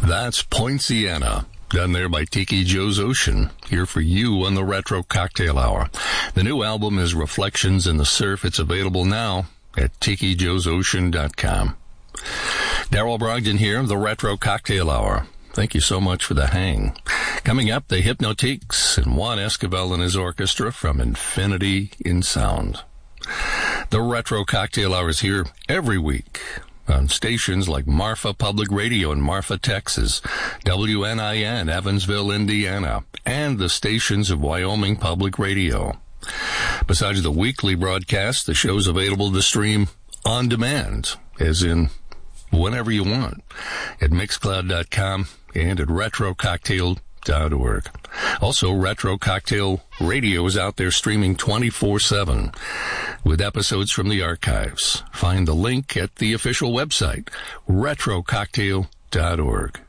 That's Poinciana, done there by Tiki Joe's Ocean, here for you on the Retro Cocktail Hour. The new album is Reflections in the Surf. It's available now at TikiJoesOcean.com. Daryl Brogdon here, the Retro Cocktail Hour. Thank you so much for the hang. Coming up, the Hypnotiques and Juan Esquivel and his orchestra from Infinity in Sound. The Retro Cocktail Hour is here every week on stations like Marfa Public Radio in Marfa, Texas, WNIN, Evansville, Indiana, and the stations of Wyoming Public Radio. Besides the weekly broadcast, the show's available to stream on demand, as in whenever you want, at Mixcloud.com and at RetroCocktail.org. Also, Retro Cocktail Radio is out there streaming 24/7 with episodes from the archives. Find the link at the official website, RetroCocktail.org.